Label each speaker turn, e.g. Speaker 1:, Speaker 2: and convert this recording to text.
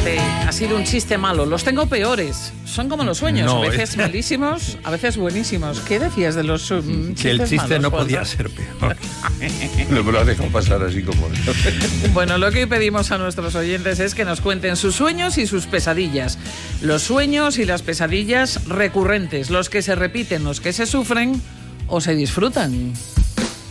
Speaker 1: Este ha sido un chiste malo. Los tengo peores. Son como los sueños.
Speaker 2: No,
Speaker 1: a veces malísimos, a veces buenísimos. ¿Qué decías de los chistes
Speaker 2: Que el chiste
Speaker 1: malos,
Speaker 2: no
Speaker 1: Juanjo?
Speaker 2: podía ser peor.
Speaker 3: No me lo ha dejado pasar así como...
Speaker 1: Bueno, lo que hoy pedimos a nuestros oyentes es que nos cuenten sus sueños y sus pesadillas. Los sueños y las pesadillas recurrentes. Los que se repiten, los que se sufren o se disfrutan.